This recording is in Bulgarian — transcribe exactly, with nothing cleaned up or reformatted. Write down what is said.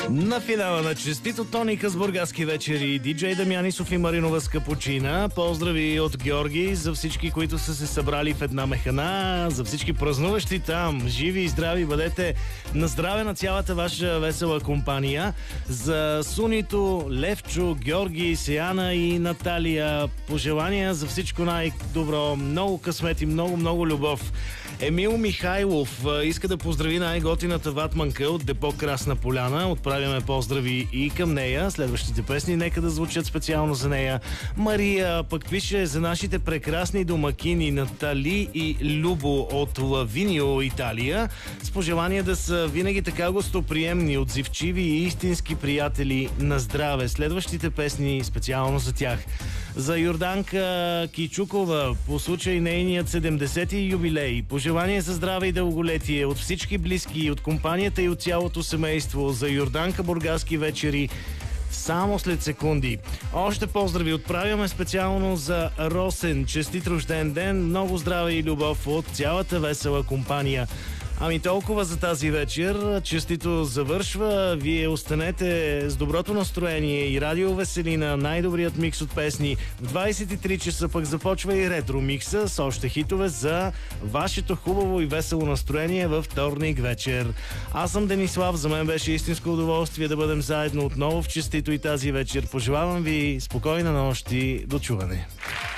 На финала на честито тоника с бургаски вечери, диджей Дамян и Софи Маринова с капучина. Поздрави от Георги за всички, които са се събрали в една механа, за всички празнуващи там. Живи и здрави бъдете, на здраве на цялата ваша весела компания. За Сунито, Левчо, Георги, Сияна и Наталия пожелания за всичко най-добро, много късмет и много-много любов. Емил Михайлов иска да поздрави най-готината ватманка от депо Красна Поляна. Отправяме поздрави и към нея. Следващите песни нека да звучат специално за нея. Мария пък пише за нашите прекрасни домакини Натали и Любо от Лавинио, Италия. С пожелание да са винаги така гостоприемни, отзивчиви и истински приятели на здраве. Следващите песни специално за тях. За Йорданка Кичукова по случай нейният седемдесети юбилей. Пожелание за здраве и дълголетие от всички близки, от компанията и от цялото семейство. За Йорданка бургаски вечери само след секунди. Още поздрави отправяме специално за Росен. Честит рожден ден, много здраве и любов от цялата весела компания. Ами толкова за тази вечер. Честито завършва. Вие останете с доброто настроение и радио Веселина, най-добрият микс от песни. В двайсет и три часа пък започва и ретро микса с още хитове за вашето хубаво и весело настроение във вторник вечер. Аз съм Денислав, за мен беше истинско удоволствие да бъдем заедно отново в честито и тази вечер. Пожелавам ви спокойна нощ и до чуване.